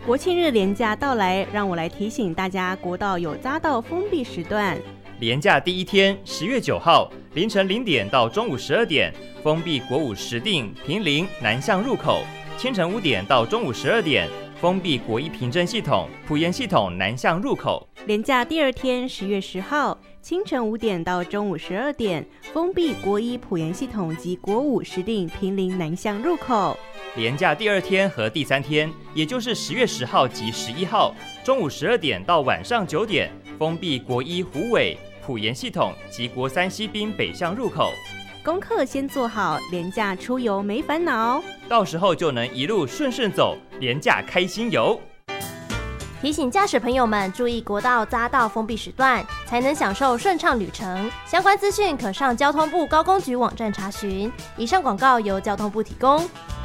国庆日连假到来，让我来提醒大家，国道有匝道封闭时段。 连假第一天，10月9号凌晨0点到中午12点，封闭国五石碇、坪林南向入口；清晨5点到中午12点，封闭国一平镇系统、埔盐系统南向入口。 连假第二天，10月10号清晨5点到中午12点，封闭国一埔盐系统及国五石碇、坪林南向入口。 连假第二天和第三天，也就是10月10号及11号，中午12点到晚上9点，封闭国一虎尾、埔盐系统及国三西滨北向入口。 功课先做好，连假出游没烦恼， 到时候就能一路顺顺走，连假开心游。 提醒驾驶朋友们注意国道匝道封闭时段，才能享受顺畅旅程。相关资讯可上交通部高工局网站查询。以上广告由交通部提供。